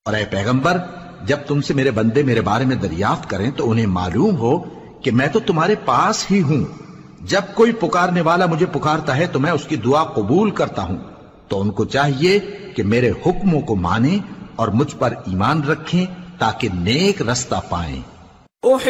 और ऐ पैगंबर, जब तुमसे मेरे बंदे मेरे बारे में दरियाफ्त करें तो उन्हें मालूम हो कि मैं तो तुम्हारे पास ही हूं। जब कोई पुकारने वाला मुझे पुकारता है तो मैं उसकी दुआ कबूल करता हूं। तो उनको चाहिए कि मेरे हुक्मों को माने और मुझ पर ईमान रखें ताकि नेक रास्ता पाएं।